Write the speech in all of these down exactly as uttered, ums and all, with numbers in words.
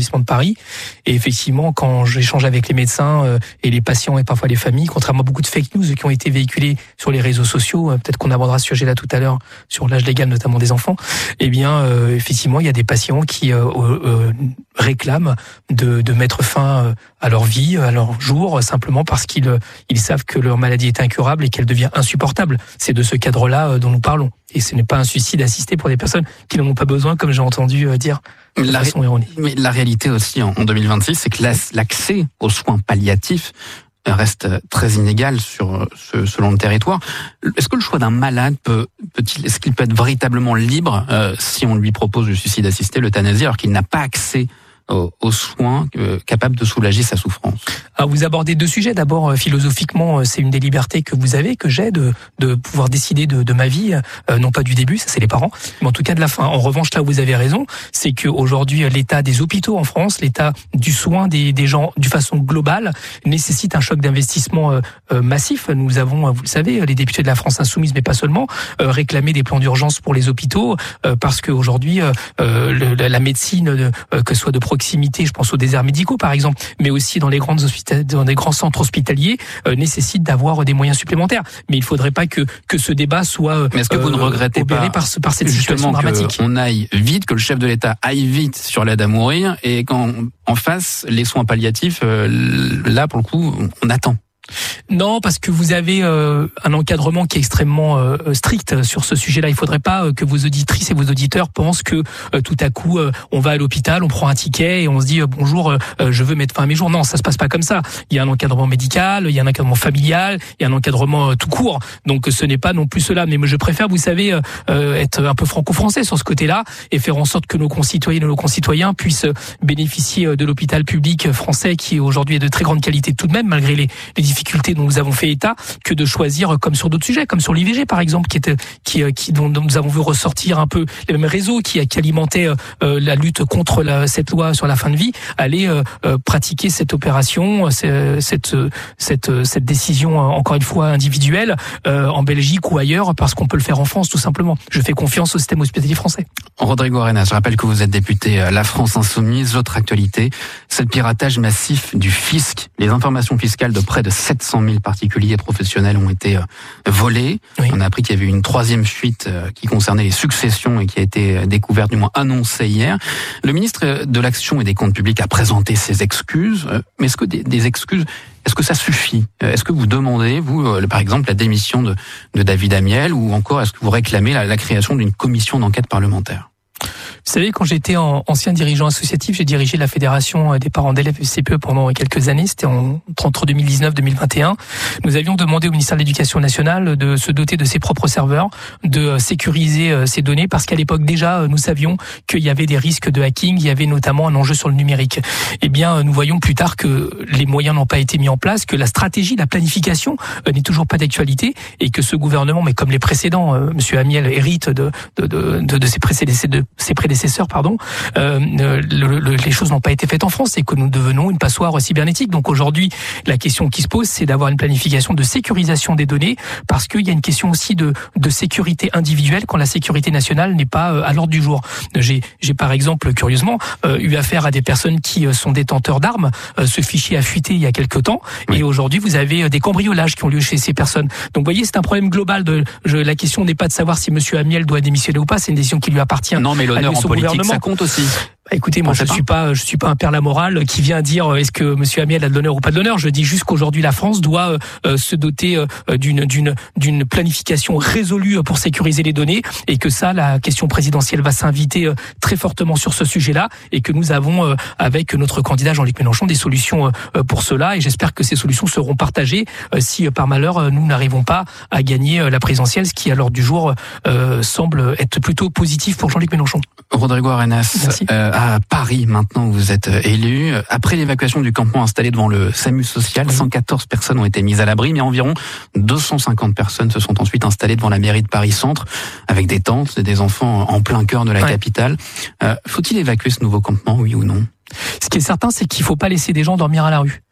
arrondissement de Paris. Et effectivement, quand j'échange avec les médecins euh, et les patients et parfois les familles, contrairement à beaucoup de fake news qui ont été véhiculées sur les réseaux sociaux, euh, peut-être qu'on abordera ce sujet-là tout à l'heure sur l'âge légal, notamment des enfants, eh bien, euh, effectivement, il y a des patients qui euh, euh, réclament de, de mettre fin euh, à leur vie, à leur jour, simplement parce qu'ils euh, ils savent que leur maladie est incurable et qu'elle devient insupportable. C'est de ce cadre-là euh, dont nous parlons. Et ce n'est pas un suicide assisté pour des personnes qui n'en ont pas besoin, comme j'ai entendu euh, dire de la façon ré... erronée. Mais la réalité aussi en deux mille vingt-six, c'est que l'accès aux soins palliatifs reste très inégal sur ce, selon le territoire. Est-ce que le choix d'un malade peut, peut-il, est-ce qu'il peut être véritablement libre euh, si on lui propose le suicide assisté, l'euthanasie, alors qu'il n'a pas accès aux, aux soins euh, capables de soulager sa souffrance? Alors vous abordez deux sujets. D'abord, euh, philosophiquement, euh, c'est une des libertés que vous avez, que j'ai, de, de pouvoir décider de, de ma vie, euh, non pas du début, ça c'est les parents, mais en tout cas de la fin. En revanche, là où vous avez raison, c'est qu'aujourd'hui, l'état des hôpitaux en France, l'état du soin des, des gens, d'une façon globale, nécessite un choc d'investissement euh, euh, massif. Nous avons, vous le savez, les députés de la France Insoumise, mais pas seulement, euh, réclamé des plans d'urgence pour les hôpitaux, euh, parce qu'aujourd'hui, euh, le, la médecine, euh, que ce soit de proximité, je pense aux déserts médicaux par exemple, mais aussi dans les grandes hôpitaux, dans des grands centres hospitaliers, euh, nécessite d'avoir des moyens supplémentaires. Mais il faudrait pas que que ce débat soit Mais est-ce que vous ne regrettez pas par, par cette situation dramatique qu'on aille vite, que le chef de l'État aille vite sur l'aide à mourir, et qu'en en face, les soins palliatifs, euh, là pour le coup, on attend? Non, parce que vous avez euh, un encadrement qui est extrêmement euh, strict sur ce sujet-là. Il faudrait pas euh, que vos auditrices et vos auditeurs pensent que euh, tout à coup euh, on va à l'hôpital, on prend un ticket et on se dit euh, bonjour, euh, je veux mettre fin à mes jours. Non, ça se passe pas comme ça. Il y a un encadrement médical, il y a un encadrement familial, il y a un encadrement euh, tout court. Donc ce n'est pas non plus cela. Mais je préfère, vous savez, euh, être un peu franco-français sur ce côté-là et faire en sorte que nos concitoyennes et nos concitoyens puissent bénéficier de l'hôpital public français qui aujourd'hui est de très grande qualité tout de même, malgré les, les difficultés dont nous avons fait état, que de choisir comme sur d'autres sujets, comme sur l'I V G par exemple, qui était, qui, qui dont nous avons vu ressortir un peu les mêmes réseaux qui, qui alimentaient euh, la lutte contre la, cette loi sur la fin de vie, aller euh, pratiquer cette opération, cette, cette, cette décision encore une fois individuelle euh, en Belgique ou ailleurs, parce qu'on peut le faire en France tout simplement. Je fais confiance au système hospitalier français. Rodrigo Arenas, je rappelle que vous êtes député à La France Insoumise. Autre actualité, c'est le piratage massif du fisc. Les informations fiscales de près de sept cent mille particuliers et professionnels ont été volés. Oui. On a appris qu'il y avait une troisième fuite qui concernait les successions et qui a été découverte, du moins annoncée hier. Le ministre de l'Action et des Comptes Publics a présenté ses excuses. Mais est-ce que des, des excuses, est-ce que ça suffit? Est-ce que vous demandez, vous, par exemple, la démission de, de David Amiel, ou encore est-ce que vous réclamez la, la création d'une commission d'enquête parlementaire? Vous savez, quand j'étais en, ancien dirigeant associatif, j'ai dirigé la fédération des parents d'élèves C P E pendant quelques années. C'était en, entre deux mille dix-neuf et deux mille vingt et un. Nous avions demandé au ministère de l'Éducation nationale de se doter de ses propres serveurs, de sécuriser ces données, parce qu'à l'époque déjà, nous savions qu'il y avait des risques de hacking. Il y avait notamment un enjeu sur le numérique. Eh bien, nous voyons plus tard que les moyens n'ont pas été mis en place, que la stratégie, la planification n'est toujours pas d'actualité, et que ce gouvernement, mais comme les précédents, euh, Monsieur Amiel hérite de de de, de, de ses prédécesseurs, de ses prédécesseurs pardon, euh, le, le, les choses n'ont pas été faites en France et que nous devenons une passoire cybernétique. Donc aujourd'hui, la question qui se pose, c'est d'avoir une planification de sécurisation des données, parce qu'il y a une question aussi de, de sécurité individuelle quand la sécurité nationale n'est pas à l'ordre du jour. J'ai, j'ai par exemple, curieusement, euh, eu affaire à des personnes qui sont détenteurs d'armes. Euh, ce fichier a fuité il y a quelque temps, oui. Et aujourd'hui, vous avez des cambriolages qui ont lieu chez ces personnes. Donc vous voyez, c'est un problème global. De, je, la question n'est pas de savoir si Monsieur Amiel doit démissionner ou pas, c'est une décision qui lui appartient. Non, mais l'honneur en politique, ça compte aussi. Écoutez, moi je suis pas, je suis pas un père la morale qui vient dire est-ce que Monsieur Amiel a de l'honneur ou pas de l'honneur. Je dis juste qu'aujourd'hui la France doit euh, se doter euh, d'une d'une d'une planification résolue pour sécuriser les données, et que ça, la question présidentielle va s'inviter euh, très fortement sur ce sujet-là, et que nous avons euh, avec notre candidat Jean-Luc Mélenchon des solutions euh, pour cela, et j'espère que ces solutions seront partagées euh, si euh, par malheur euh, nous n'arrivons pas à gagner euh, la présidentielle, ce qui à l'ordre du jour euh, semble être plutôt positif pour Jean-Luc Mélenchon. Rodrigo Arenas, euh, à Paris maintenant, vous êtes élu. Après l'évacuation du campement installé devant le SAMU social, cent quatorze personnes ont été mises à l'abri, mais environ deux cent cinquante personnes se sont ensuite installées devant la mairie de Paris-Centre, avec des tentes et des enfants en plein cœur de la ouais. capitale. Euh, faut-il évacuer ce nouveau campement, oui ou non? Ce qui est certain, c'est qu'il ne faut pas laisser des gens dormir à la rue.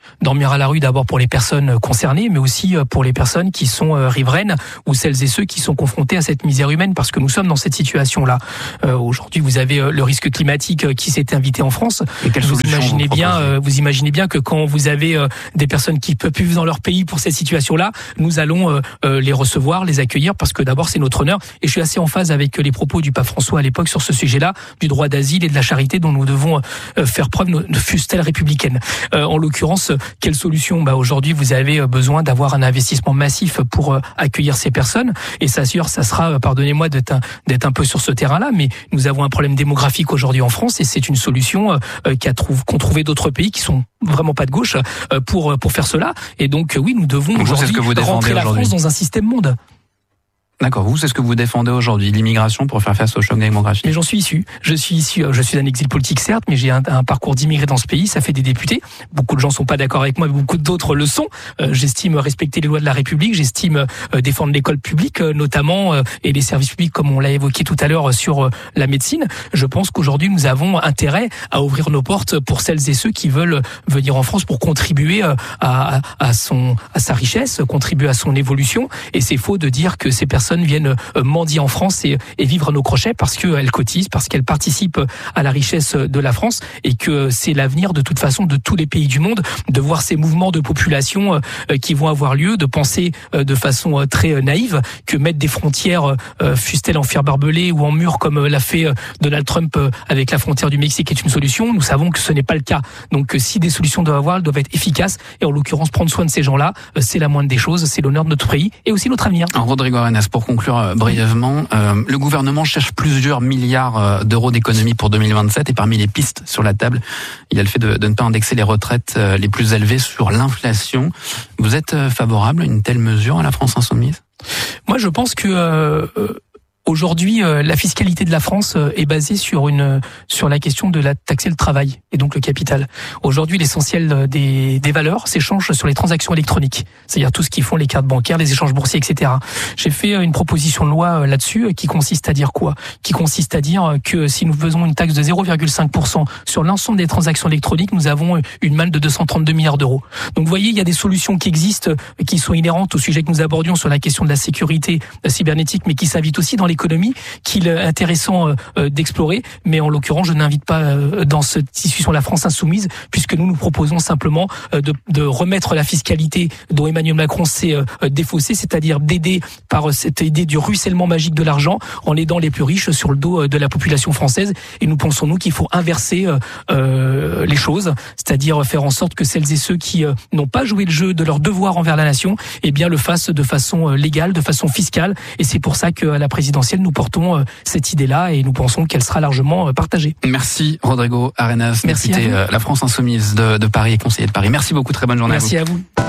Dormir à la rue d'abord pour les personnes concernées, mais aussi pour les personnes qui sont riveraines ou celles et ceux qui sont confrontés à cette misère humaine, parce que nous sommes dans cette situation-là. Euh, aujourd'hui, vous avez le risque climatique qui s'est invité en France. Vous imaginez bien, euh, vous imaginez bien que quand vous avez euh, des personnes qui peuvent plus vivre dans leur pays pour cette situation-là, nous allons euh, euh, les recevoir, les accueillir, parce que d'abord c'est notre honneur. Et je suis assez en phase avec les propos du pape François à l'époque sur ce sujet-là, du droit d'asile et de la charité dont nous devons euh, faire preuve, fût-elle républicaine. Euh, en l'occurrence, quelle solution ? Bah aujourd'hui, vous avez besoin d'avoir un investissement massif pour euh, accueillir ces personnes. Et ça, sûr, ça sera, pardonnez-moi d'être un, d'être un peu sur ce terrain-là, mais nous avons un problème démographique aujourd'hui en France, et c'est une solution euh, qu'a trouve, qu'ont trouvé d'autres pays qui sont vraiment pas de gauche euh, pour pour faire cela. Et donc oui, nous devons aujourd'hui rentrer la France dans un système monde. D'accord, vous, c'est ce que vous défendez aujourd'hui, l'immigration pour faire face au choc démographique. Mais j'en suis issu. Je suis issu, je suis d'un exil politique certes, mais j'ai un, un parcours d'immigré dans ce pays, ça fait des députés. Beaucoup de gens sont pas d'accord avec moi, mais beaucoup d'autres le sont. Euh, j'estime respecter les lois de la République, j'estime euh, défendre l'école publique, euh, notamment, euh, et les services publics, comme on l'a évoqué tout à l'heure sur euh, la médecine. Je pense qu'aujourd'hui, nous avons intérêt à ouvrir nos portes pour celles et ceux qui veulent venir en France pour contribuer euh, à, à, son, à sa richesse, contribuer à son évolution. Et c'est faux de dire que ces personnes viennent mendier en France et, et vivre à nos crochets, parce qu'elles cotisent, parce qu'elles participent à la richesse de la France, et que c'est l'avenir de toute façon de tous les pays du monde, de voir ces mouvements de population qui vont avoir lieu, de penser de façon très naïve que mettre des frontières, fût-elles en fer barbelé ou en mur comme l'a fait Donald Trump avec la frontière du Mexique, est une solution. Nous savons que ce n'est pas le cas. Donc si des solutions doivent avoir, elles doivent être efficaces, et en l'occurrence prendre soin de ces gens-là, c'est la moindre des choses, c'est l'honneur de notre pays et aussi notre avenir. Rodrigo Arenas, pour conclure euh, brièvement, euh, le gouvernement cherche plusieurs milliards euh, d'euros d'économies pour deux mille vingt-sept, et parmi les pistes sur la table, il y a le fait de, de ne pas indexer les retraites euh, les plus élevées sur l'inflation. Vous êtes euh, favorable à une telle mesure à la France insoumise ? Moi, je pense que euh, aujourd'hui, euh, la fiscalité de la France euh, est basée sur une sur la question de la taxer le travail et donc le capital. Aujourd'hui, l'essentiel des des valeurs s'échange sur les transactions électroniques, c'est-à-dire tout ce qui font les cartes bancaires, les échanges boursiers, et cetera. J'ai fait une proposition de loi là-dessus qui consiste à dire quoi ? Qui consiste à dire que si nous faisons une taxe de zéro virgule cinq pour cent sur l'ensemble des transactions électroniques, nous avons une manne de deux cent trente-deux milliards d'euros. Donc, vous voyez, il y a des solutions qui existent, qui sont inhérentes au sujet que nous abordions sur la question de la sécurité cybernétique, mais qui s'invitent aussi dans l'économie, qu'il est intéressant euh, d'explorer. Mais en l'occurrence, je n'invite pas euh, dans cette discussion la France insoumise, puisque nous nous proposons simplement euh, de, de remettre la fiscalité dont Emmanuel Macron s'est euh, défaussé, c'est-à-dire d'aider par cette idée du ruissellement magique de l'argent en aidant les plus riches sur le dos de la population française. Et nous pensons, nous, qu'il faut inverser euh, euh, les choses, c'est-à-dire faire en sorte que celles et ceux qui euh, n'ont pas joué le jeu de leur devoir envers la nation, eh bien le fassent de façon euh, légale, de façon fiscale. Et c'est pour ça qu'à la présidentielle, nous portons euh, cette idée-là, et nous pensons qu'elle sera largement euh, partagée. Merci Rodrigo Arenas, Merci député euh, La France Insoumise de, de Paris et conseiller de Paris. Merci beaucoup, très bonne journée Merci à vous. à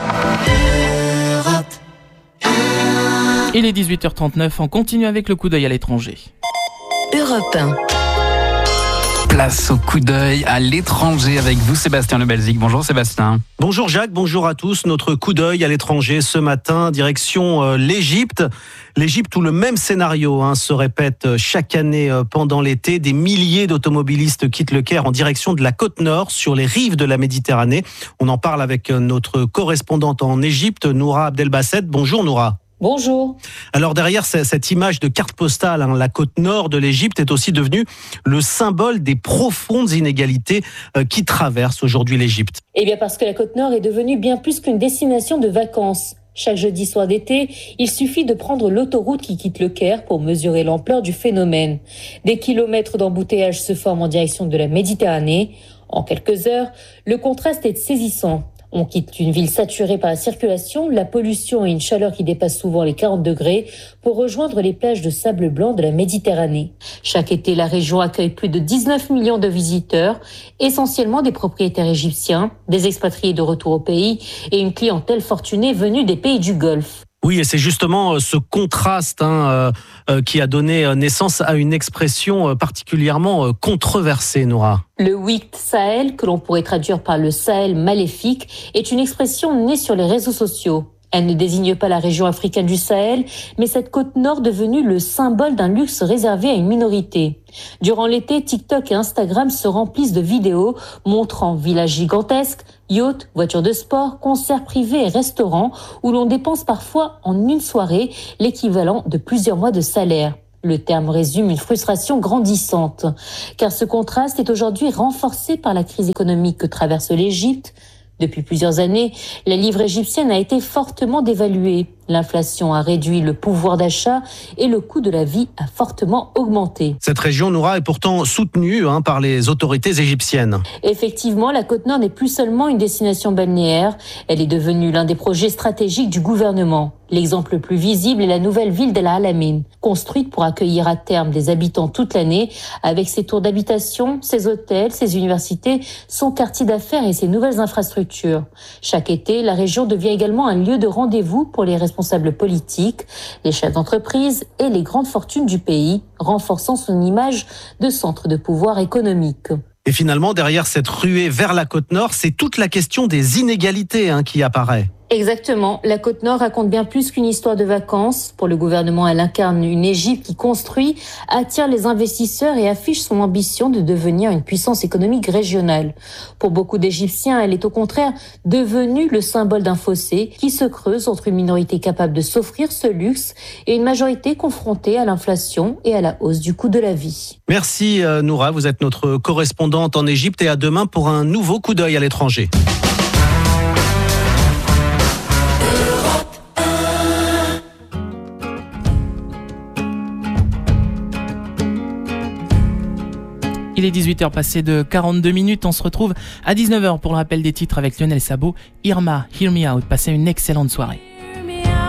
vous. Il est dix-huit heures trente-neuf, on continue avec le coup d'œil à l'étranger. Europe un. Place au coup d'œil à l'étranger avec vous, Sébastien Le Belzic. Bonjour Sébastien. Bonjour Jacques, bonjour à tous. Notre coup d'œil à l'étranger ce matin, direction euh, l'Égypte. L'Égypte où le même scénario hein, se répète chaque année euh, pendant l'été. Des milliers d'automobilistes quittent le Caire en direction de la côte nord, sur les rives de la Méditerranée. On en parle avec notre correspondante en Égypte, Noura Abdelbasset. Bonjour Noura. Bonjour. Alors derrière cette image de carte postale, hein, la côte nord de l'Égypte est aussi devenue le symbole des profondes inégalités euh, qui traversent aujourd'hui l'Égypte. Eh bien parce que la côte nord est devenue bien plus qu'une destination de vacances. Chaque jeudi soir d'été, il suffit de prendre l'autoroute qui quitte le Caire pour mesurer l'ampleur du phénomène. Des kilomètres d'embouteillages se forment en direction de la Méditerranée. En quelques heures, le contraste est saisissant. On quitte une ville saturée par la circulation, la pollution et une chaleur qui dépasse souvent les quarante degrés pour rejoindre les plages de sable blanc de la Méditerranée. Chaque été, la région accueille plus de dix-neuf millions de visiteurs, essentiellement des propriétaires égyptiens, des expatriés de retour au pays et une clientèle fortunée venue des pays du Golfe. Oui, et c'est justement ce contraste hein, euh, qui a donné naissance à une expression particulièrement controversée, Noura. Le Wikt Sahel, que l'on pourrait traduire par le Sahel maléfique, est une expression née sur les réseaux sociaux. Elle ne désigne pas la région africaine du Sahel, mais cette côte nord devenue le symbole d'un luxe réservé à une minorité. Durant l'été, TikTok et Instagram se remplissent de vidéos montrant villages gigantesques, yachts, voitures de sport, concerts privés et restaurants où l'on dépense parfois en une soirée l'équivalent de plusieurs mois de salaire. Le terme résume une frustration grandissante, car ce contraste est aujourd'hui renforcé par la crise économique que traverse l'Égypte. Depuis plusieurs années, la livre égyptienne a été fortement dévaluée. L'inflation a réduit le pouvoir d'achat et le coût de la vie a fortement augmenté. Cette région, Noura, est pourtant soutenue hein, par les autorités égyptiennes. Effectivement, la Côte-Nord n'est plus seulement une destination balnéaire, elle est devenue l'un des projets stratégiques du gouvernement. L'exemple le plus visible est la nouvelle ville d'El Alamein, construite pour accueillir à terme des habitants toute l'année, avec ses tours d'habitation, ses hôtels, ses universités, son quartier d'affaires et ses nouvelles infrastructures. Chaque été, la région devient également un lieu de rendez-vous pour les responsables politiques, les chefs d'entreprise et les grandes fortunes du pays, renforçant son image de centre de pouvoir économique. Et finalement, derrière cette ruée vers la côte nord, c'est toute la question des inégalités hein, qui apparaît. Exactement. La Côte-Nord raconte bien plus qu'une histoire de vacances. Pour le gouvernement, elle incarne une Égypte qui construit, attire les investisseurs et affiche son ambition de devenir une puissance économique régionale. Pour beaucoup d'Égyptiens, elle est au contraire devenue le symbole d'un fossé qui se creuse entre une minorité capable de s'offrir ce luxe et une majorité confrontée à l'inflation et à la hausse du coût de la vie. Merci Noura, vous êtes notre correspondante en Égypte et à demain pour un nouveau coup d'œil à l'étranger. Il est dix-huit heures passées de quarante-deux minutes. On se retrouve à dix-neuf heures pour le rappel des titres avec Lionel Sabot. Irma, Hear Me Out. Passez une excellente soirée.